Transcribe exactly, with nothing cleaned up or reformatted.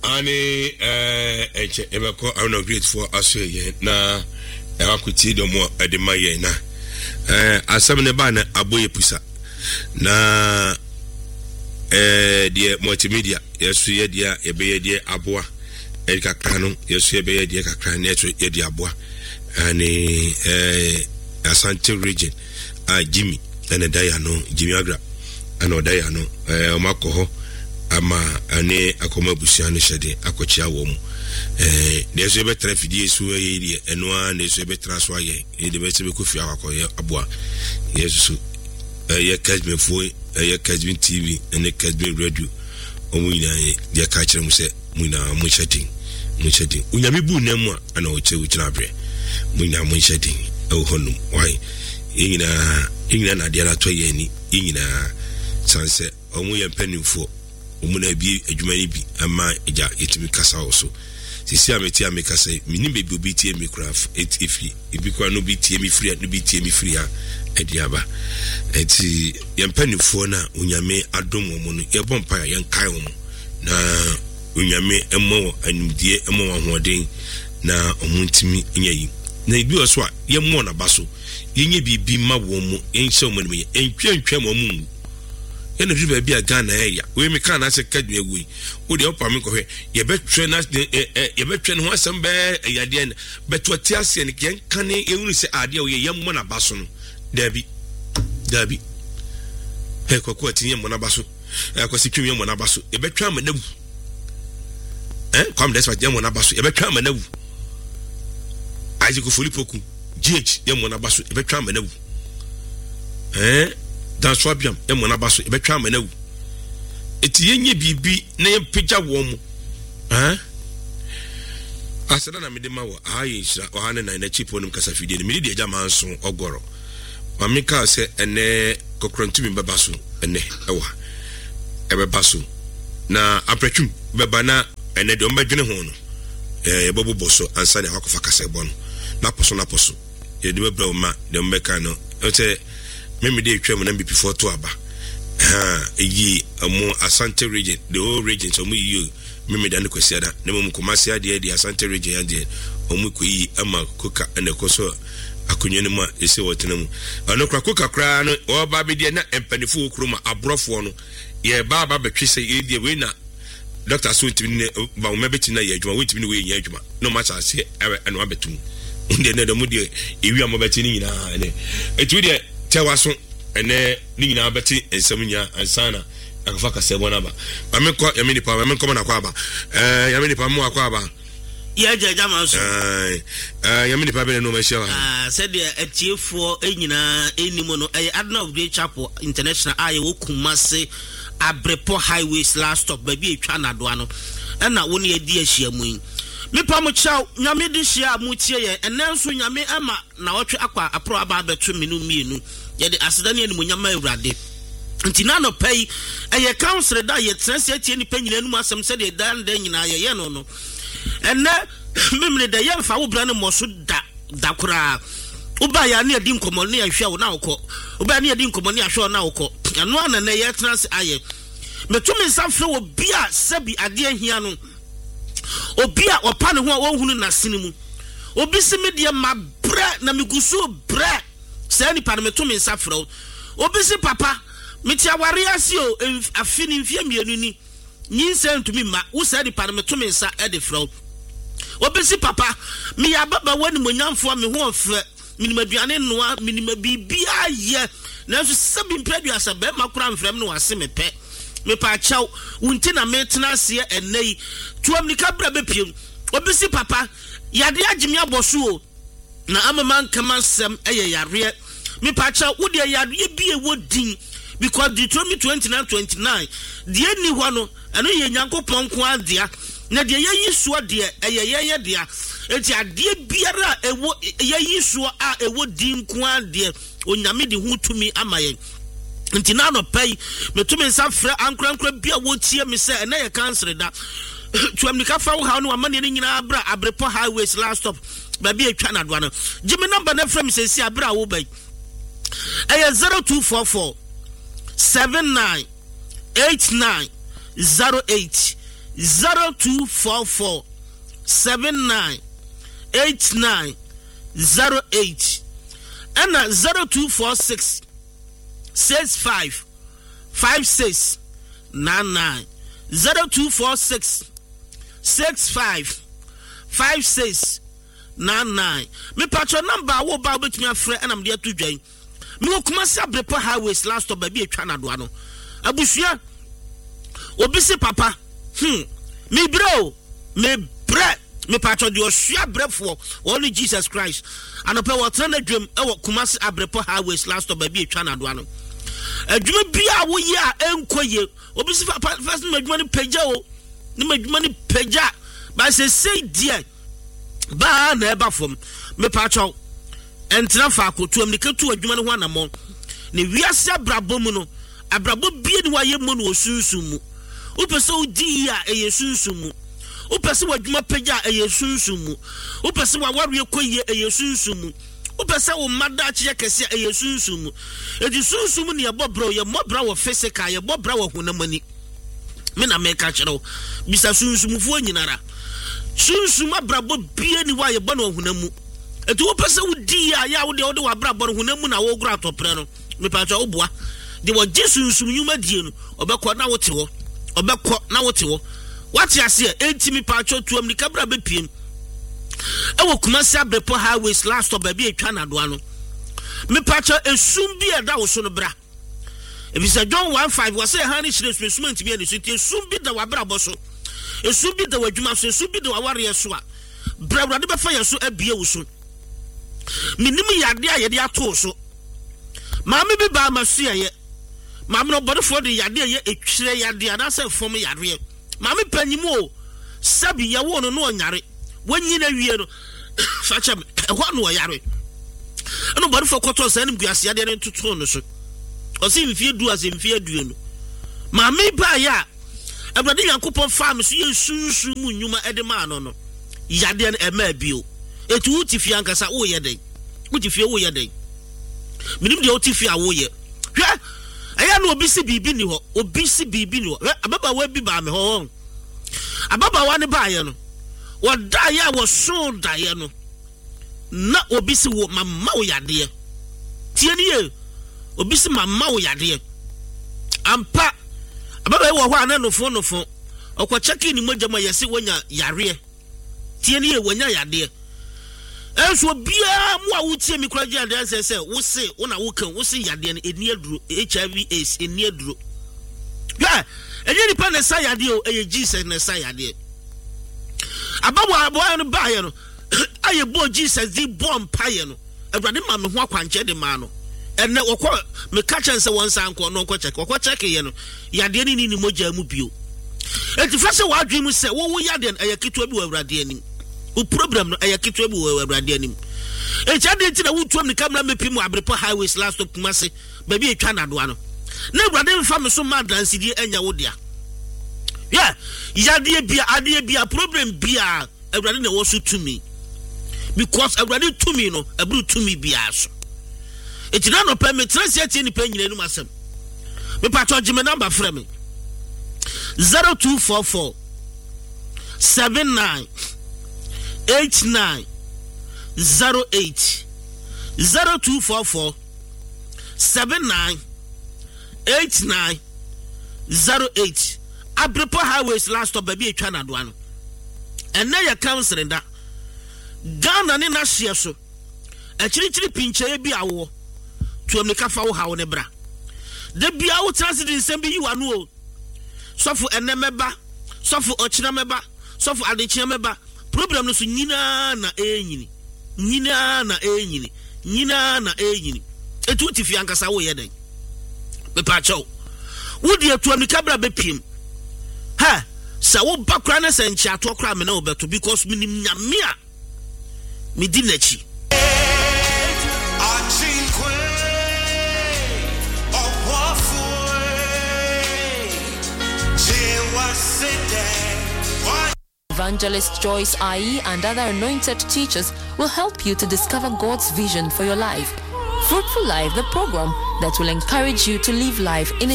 Ani eh eche ebeko I not grateful aso ye na e wakuti do mo e de maye na eh asem ne ba na aboye pusa na eh de multimedia yesu ye dia e be ye dia aboa e kakra no yesu ye be ye dia kakra na yesu ye dia aboa ani eh Asante region a Jimmy and a Diano Jimmy Agra and o Diano eh makoho ama ane akoma busiane shede akochia wo mu eh neso be trafidi esu ye eno a neso be transfer ye e de be se be kofi akoye aboa yesu eh ye kajme fo eh ye kajme T V and kajme radio omu ina ye de ka kire mu se mu na mu shedin mu shedin unyame bu na mu ana o che uchira bre mu na mu shedin e honum why yina yina na dia na to ye ni yina sanse omu ye mpanimfo omuna bi adwumani bi ama eja yetimi kasa also sisi ameti amekasa mini bebi obi tie me craft efi ebi kwa no bi tie me free no bi tie me free a ediaba enti ye mpanimfo na onyame adom omu no ye bompa ya nkai omu na onyame emo animdie emo ahoden na omuntimi nyayi na ibi oso a ye mo na baso yenye bibi ma wo mu enhye omu ne entwentwa mo mu ene drive bia Ghana eya we me kan na se kadwe egui wo de opa me ko hwe ye betwe na ye betwe no asem be eyade en beto tiase ne ken kan ehunu se ade a ye yemmo na baso no dabi dabi he kokko tinye mo na baso e ko sikwi yemmo na baso e betwa amanawu eh kwam despa yemmo na baso e betwa amanawu aji ko folipoku G H yemmo na baso e betwa amanawu eh dan swabiam e mo na baso e betwa amanawu eti yenye bibi na ye pija wo mu eh asada na mede ma wo ayi sha o hane na na chipo num kasa fidie ni mede eja manso ogoro mamika se ene kokrontumi bebaso ene ewa e bebaso na apretwum beba na ene de ombadwene ho no eh ye bobo boso ansa na akofa kasa ebo no na poso na poso ye de bebra ma de ombeka no ote meme de twam na mp four to aba ha eyi amu Asante region the whole region so mu yi meme da ne kwasiada na mum komasi ade ade Asante region ade omu koyi ama koka na koso akonye ne mu ese wotena mu ano kra koka kra no o ba be de na empanifo okroma abrofo no ye ba ba betwese ye de we na doctor so ntimi ne ba o mabeti na ye adwuma we ntimi ne we ye adwuma no matter ase eno abetum nde ne do mu de ewi amabeti ni nyina ne etu de tewaso ene ni nyina beti ensamnya ansana akafa kase bona ba amekọ yamini pa amekọ na kwa ba eh yamini pa mu akwa ba ya jaja manso eh eh yamini pa be no ma shewa ah said the etiefo enyina enimo no eh Adna of Great Chapel International aye wokumase Abrepo highway last stop baby etwa na do ano na woni edi ahia mu me pa mo chaw nyame de hia mu tie ye enanso nyame ama na wotwe akwa apro aba betu minu mienu ye de asedane enu nyama awurade nti na no pay eye council da ye trense tie ni panyina enu asem se de dan da nyina ye ye no no enne memle de ye fa wo bra ne mo so da da kura uba ya ne edi nkomo ne ahwe wo na wokọ uba ne edi nkomo ne ahwe wo na wokọ anu ana na ye trense aye metumi safre wo bia sabi ade ahia no obi a opa ne ho a wonhunu na sene mu obi se me de ma bra na migusu bra se ni pa me to me safra obi se papa me ti aware ase o afini mfie mienu ni nyin se ntumi ma wo se ni pa me to me sa e de fra obi se papa me ya baba wani monyamfo me ho ofre minima duane noa minima bibia ye na so sabi mpadu asabe makura mfrem no wase me pe me pa chaw wunti na metena ase enei tuam ni kabra bepiem obi se papa yade agimi aboso o na amama nkama sem eye yare me pa chaw wo de yade bi e wodin because Deuteronomy twenty-nine twenty-nine de ni ho no eno ye nyankopon ko adea na de ye yiso de eye ye ye de enti ade biara ewo ye yiso a ewo din ko adea onyame de hu tumi amaye nti na no pay metumi nsafra ankrankra bia wo tie me se na ye cancel da tuam ni ka fa wo ha no amane ni nyina abra Abrepo highways last stop ba bia etwa na do no gimi number na from se si abra wo bai eye zero two four four seven nine eight nine zero eight zero two four four seven nine eight nine zero eight and zero two four six six five five six nine nine zero two four six six five five six nine nine. Me patro number wo ba betumi afre enam de to dwan. Me okuma se Abrepo highways last stop baby etwa na do ano. Abusua obi se papa hmm me bro me bre me patro de osua brefo only Jesus Christ anope wo tena dwam e wo Kumasi Abrepo highways last stop baby etwa na do ano. Adwuma bia wo ye a enkoye obi se papa first me adwuma ni pagya o ni me adwuma ni pagya ba se say dear ba na eba fom me patro entra fa akotu am nikatu adwuma ne ho anamon ne wiase abrabo mu no abrabo bie ni waye mu no osunsun mu upese odi a eye sunsun mu upese wadwuma pagya eye sunsun mu upese waware koye eye sunsun mu upese wo mada kye kese eye sunsun mu edi sunsun mu ne ye bobro ye mobra wo physical ye bobra wo honamani me na me ka kyerɛw bisa sunsun mu fo nyinara sunsun abrabo bie ni waye bɔ no honamu etu wo pese odi a ya wo de wo de wabrabo no honamu na wo gura atopre no me pa twa oboa de wo jesunsun nyuma die no obekɔ na wo te wo obekɔ na wo te wo wate ase enti me pa twa tuam ni kabra bepiem e wo Kumasi Abrepo highways last stop ba bi etwa na do ano me pa twa esum bi e da wo so no bra if it's a John one five was say hani shire sumenti bi e so tie esum bi da wabrabo so esum bi da wadwuma so esum bi da waware so a bra bra de be fa yeso abie wo so minim yade a yede ato so maame bi ba masu ye maame no bodefo de yade ye etwire yade ana se fom yade maame panyim o sabi ye wo no no onyare wanyi na wie no facha me ho no yare no bodefo koto se nim guase yade ne tutu no so o se mfie du ase mfie du no maame ba ya Abrade Yankopon farm so ye sunsun mu nyuma edema no no yade en ema bio etu utifia ankasa wo ye den utifia wo ye den minim de utifia wo ye hwe aya no obi si bibi ni ho obi si bibi ni ho ababa wa bi ba me ho ababa wa ne ba ye no wo da ya wo so da ye no na obi si wo mama wo yade tie ni ye obi si mama wo yade ampa ababa wo ho ananofo nofo okwa cheki ni mogya ma yesi wonya yare tie ni e wonya yade enso bia mu a wutie mi kura gya dan se se wo se wona wo kan wo se yade ni eni aduro H I V AIDS eni aduro ya eni ni pa na sa yade o eye Jesus na sa yade abawo abo no ba ye no aye bo Jesus di bom pa ye no Awurade ma me ho akwanche de ma no ene wokọ me ka chense won san ko no ko check wokọ check ye no yade ni ni mogya mu bio enti fa se wadwe mu se wo wo yade eye kitwa bi wo Awurade anim o problem no eye kitwa bi wo Awurade anim enti ade ti na wutuam ni kamera mepi mu Abrepo highways last stop Kumasi ba bi etwa na do ano na Awurade mfa me so ma dance die enya wo dia yeah yade bia ade bia problem bia Awurade na wo so tumi because Awurade tumi no abru tumi bia so it na no permit transit ni pa nyina num asem me patro jime number frame me zero two four four seven nine eight nine zero eight zero two four four seven nine eight nine zero eight Abrepo highways last stop baby etwa na do ano enne ya counseling da Ghana ne na hye so akirichiri pinche bi awo to me ka fa wo hawo ne bra de bia wo transit nsem bi yiwanu o sofu enne meba sofu ochina meba sofu adechina meba problem no so nyina na enyini nyina na enyini nyina na enyini etu tifi ankasa wo ye den me pa chaw wo de etu me ka bra bepiem ha sa wo bakra na se nchi ato kra me na wo beto because minim nyame a me di nachi Evangelist Joyce Ai and other anointed teachers will help you to discover God's vision for your life. Fruitful Life, the program that will encourage you to live life in